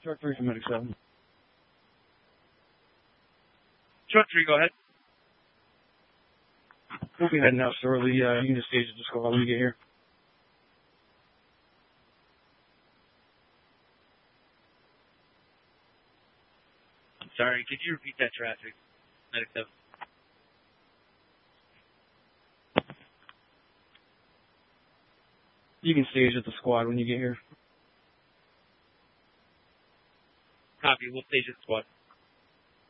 Truck 3 from Medic 7. Truck 3, go ahead. We'll be heading out shortly. You can just stage at the squad when you get here. Sorry, could you repeat that traffic? Medic 7. You can stage at the squad when you get here. Copy, we'll stage at the squad.